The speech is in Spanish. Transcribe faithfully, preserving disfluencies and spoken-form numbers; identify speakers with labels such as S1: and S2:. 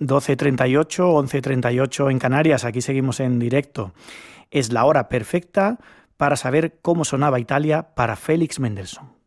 S1: doce y treinta y ocho, once y treinta y ocho en Canarias, aquí seguimos en directo. Es la hora perfecta para saber cómo sonaba Italia para Félix Mendelssohn.